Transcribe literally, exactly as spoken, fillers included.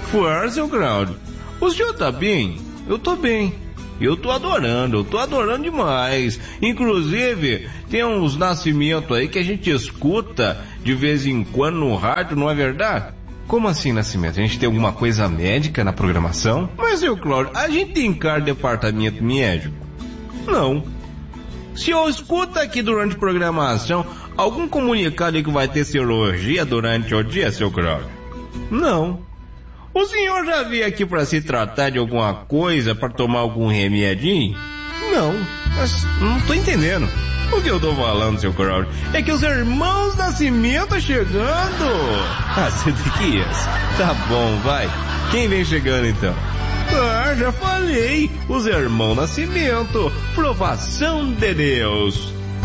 Ué, seu Cláudio, o senhor tá bem? Eu tô bem. Eu tô adorando, eu tô adorando demais. Inclusive, tem uns nascimentos aí que a gente escuta de vez em quando no rádio, não é verdade? Como assim, Nascimento? A gente tem alguma coisa médica na programação? Mas, seu Cláudio, a gente tem cara de departamento médico? Não. Se eu escuto aqui durante a programação algum comunicado aí que vai ter cirurgia durante o dia, seu Cláudio? Não. O senhor já veio aqui para se tratar de alguma coisa, para tomar algum remedinho? Não, mas não tô entendendo. O que eu tô falando, seu Cláudio, é que os irmãos Nascimento tá chegando. Ah, Cedequias, tá bom, vai. Quem vem chegando então? Ah, já falei, os irmãos Nascimento, provação de Deus.